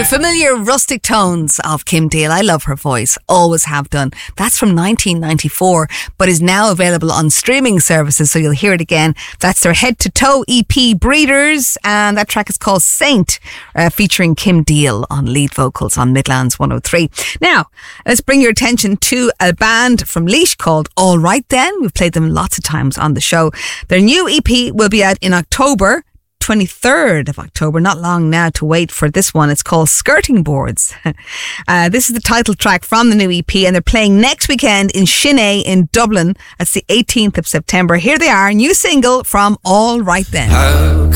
familiar rustic tones of Kim Deal. I love her voice, always have done. That's from 1994, but is now available on streaming services, so you'll hear it again. That's their Head to Toe EP, Breeders, and that track is called Saint, featuring Kim Deal on lead vocals on Midlands 103. Now, let's bring your attention to a band from Laois called All Right Then. We've played them lots of times on the show. Their new EP will be out in October. 23rd of October, not long now to wait for this one. It's called Skirting Boards. This is the title track from the new EP, and they're playing next weekend in Shinee in Dublin. That's the 18th of September. Here they are, new single from All Right Then. How